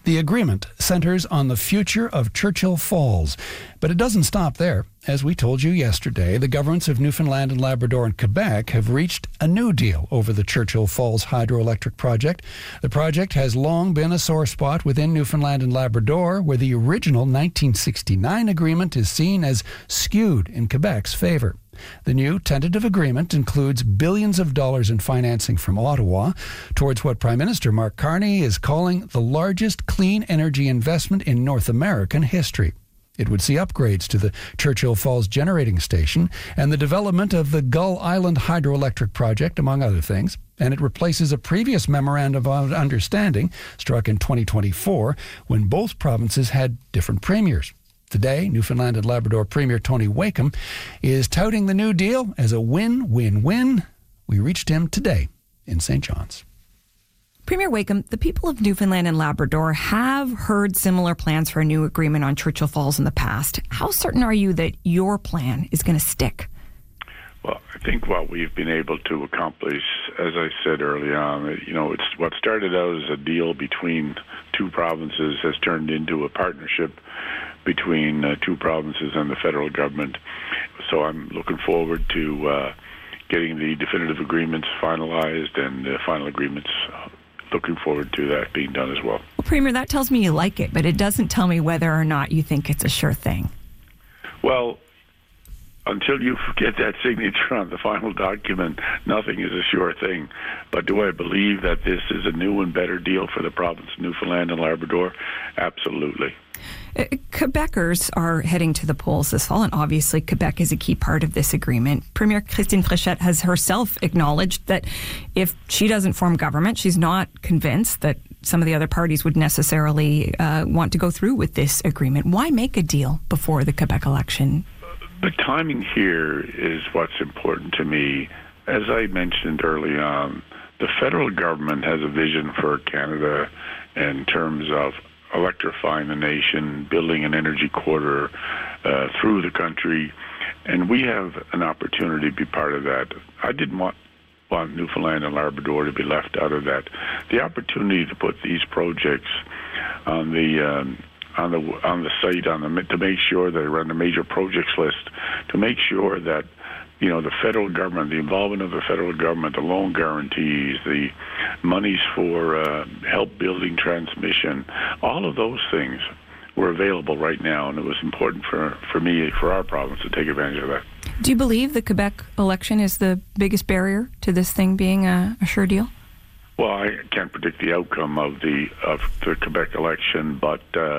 The agreement centers on the future of Churchill Falls, but it doesn't stop there. As we told you yesterday, the governments of Newfoundland and Labrador and Quebec have reached a new deal over the Churchill Falls hydroelectric project. The project has long been a sore spot within Newfoundland and Labrador, where the original 1969 agreement is seen as skewed in Quebec's favor. The new tentative agreement includes billions of dollars in financing from Ottawa towards what Prime Minister Mark Carney is calling the largest clean energy investment in North American history. It would see upgrades to the Churchill Falls generating station and the development of the Gull Island hydroelectric project, among other things. And it replaces a previous memorandum of understanding struck in 2024 when both provinces had different premiers. Today, Newfoundland and Labrador Premier Tony Wakeham is touting the new deal as a win-win-win. We reached him today in St. John's. Premier Wakeham, the people of Newfoundland and Labrador have heard similar plans for a new agreement on Churchill Falls in the past. How certain are you that your plan is going to stick? Well, I think what we've been able to accomplish, as I said early on, it's what started out as a deal between two provinces has turned into a partnership between two provinces and the federal government. So I'm looking forward to getting the definitive agreements finalized and the final agreements. Looking forward to that being done as well. Well, Premier, that tells me you like it, but it doesn't tell me whether or not you think it's a sure thing. Well, until you get that signature on the final document, nothing is a sure thing. But do I believe that this is a new and better deal for the province of Newfoundland and Labrador? Absolutely. Quebecers are heading to the polls this fall, and obviously Quebec is a key part of this agreement. Premier Christine Fréchette has herself acknowledged that if she doesn't form government, she's not convinced that some of the other parties would necessarily want to go through with this agreement. Why make a deal before the Quebec election? The timing here is what's important to me. As I mentioned early on, the federal government has a vision for Canada in terms of electrifying the nation, building an energy corridor through the country, and we have an opportunity to be part of that. I didn't want Newfoundland and Labrador to be left out of that. The opportunity to put these projects on the site, to make sure that they're on the major projects list, to make sure that the federal government, the involvement of the federal government, the loan guarantees, the monies for help building transmission, all of those things were available right now, and it was important for our province to take advantage of that. Do you believe the Quebec election is the biggest barrier to this thing being a sure deal? Well, I can't predict the outcome of the Quebec election, but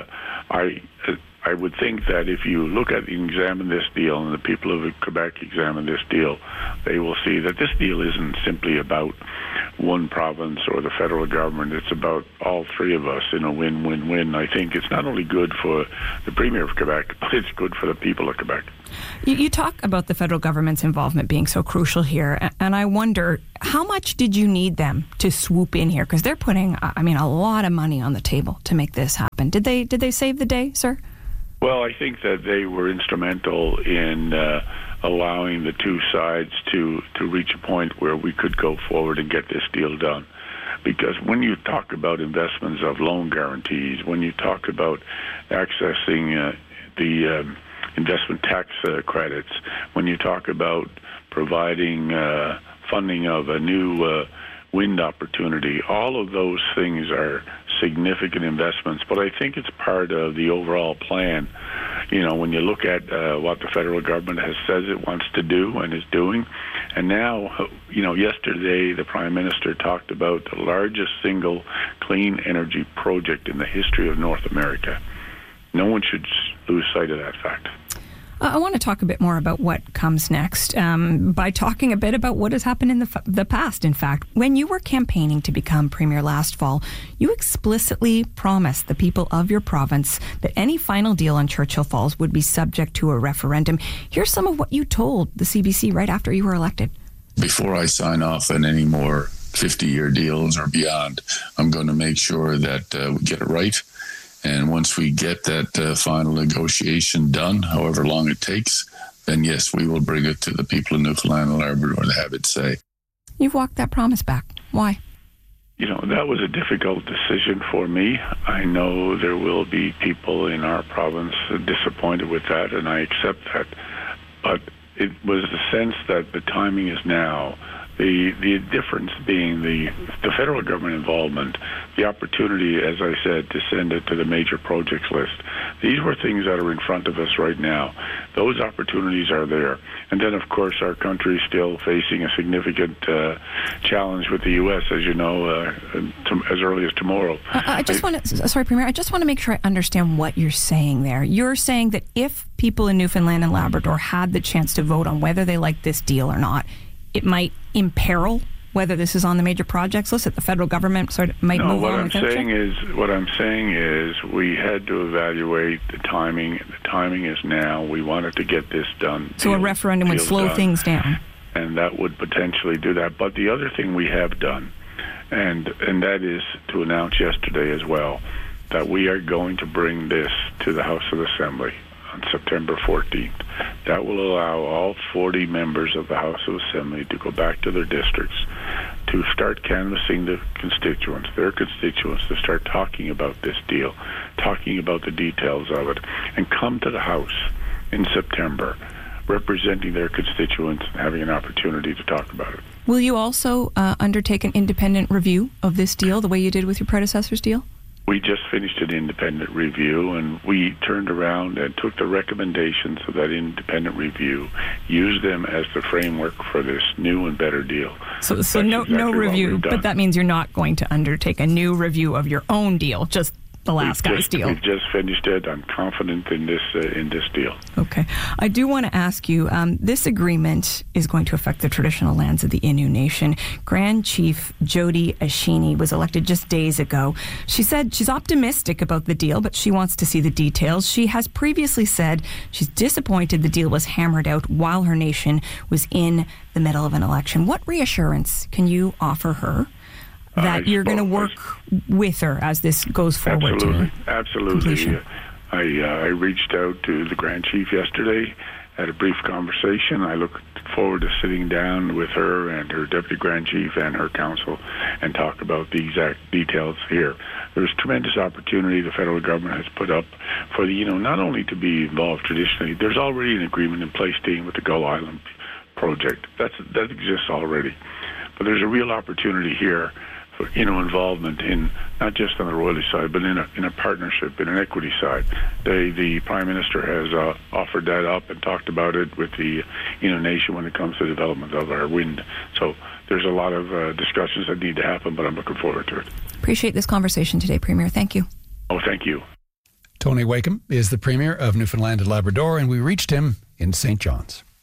I would think that if you look at and examine this deal, and the people of Quebec examine this deal, they will see that this deal isn't simply about one province or the federal government. It's about all three of us in a win-win-win. I think it's not only good for the Premier of Quebec, but it's good for the people of Quebec. You talk about the federal government's involvement being so crucial here, and I wonder, how much did you need them to swoop in here? Because they're putting, a lot of money on the table to make this happen. Did they save the day, sir? Well, I think that they were instrumental in allowing the two sides to reach a point where we could go forward and get this deal done. Because when you talk about investments of loan guarantees, when you talk about accessing the investment tax credits, when you talk about providing funding of a new wind opportunity, all of those things are significant investments, but I think it's part of the overall plan. When you look at what the federal government has says it wants to do and is doing, and now, yesterday the Prime Minister talked about the largest single clean energy project in the history of North America. No one should lose sight of that fact. I want to talk a bit more about what comes next by talking a bit about what has happened in the past. In fact, when you were campaigning to become Premier last fall, you explicitly promised the people of your province that any final deal on Churchill Falls would be subject to a referendum. Here's some of what you told the CBC right after you were elected. Before I sign off on any more 50-year deals or beyond, I'm going to make sure that we get it right. And once we get that final negotiation done, however long it takes, then yes, we will bring it to the people of Newfoundland and Labrador to have it say. You've walked that promise back. Why? That was a difficult decision for me. I know there will be people in our province disappointed with that, and I accept that. But it was the sense that the timing is now. The difference being the federal government involvement, the opportunity, as I said, to send it to the major projects list. These were things that are in front of us right now. Those opportunities are there. And then, of course, our country is still facing a significant challenge with the U.S., as you know, as early as tomorrow. Sorry, Premier, I just want to make sure I understand what you're saying there. You're saying that if people in Newfoundland and Labrador had the chance to vote on whether they like this deal or not, it might imperil whether this is on the major projects list, that the federal government might move on without it? What I'm saying is we had to evaluate the timing. The timing is now. We wanted to get this done. So a referendum would slow things down. And that would potentially do that. But the other thing we have done, and that is to announce yesterday as well, that we are going to bring this to the House of Assembly on September 14th. That will allow all 40 members of the House of Assembly to go back to their districts, to start canvassing their constituents, to start talking about this deal, talking about the details of it, and come to the House in September, representing their constituents and having an opportunity to talk about it. Will you also undertake an independent review of this deal, the way you did with your predecessor's deal? We just finished an independent review, and we turned around and took the recommendations of that independent review, used them as the framework for this new and better deal. So no review, but that means you're not going to undertake a new review of your own deal, just the last guy's deal. We've just finished it. I'm confident in this deal. Okay. I do want to ask you, this agreement is going to affect the traditional lands of the Innu Nation. Grand Chief Jody Ashini was elected just days ago. She said she's optimistic about the deal, but she wants to see the details. She has previously said she's disappointed the deal was hammered out while her nation was in the middle of an election. What reassurance can you offer her that you're going to work with her as this goes forward? Absolutely. I reached out to the Grand Chief yesterday, had a brief conversation. I look forward to sitting down with her and her Deputy Grand Chief and her council and talk about the exact details here. There's tremendous opportunity the federal government has put up for not only to be involved traditionally. There's already an agreement in place dealing with the Gull Island project. That exists already. But there's a real opportunity here for involvement in not just on the royalty side, but in a partnership, in an equity side. The Prime Minister has offered that up and talked about it with the Innu Nation when it comes to development of our wind. So there's a lot of discussions that need to happen, but I'm looking forward to it. Appreciate this conversation today, Premier. Thank you. Oh, thank you. Tony Wakeham is the Premier of Newfoundland and Labrador, and we reached him in St. John's.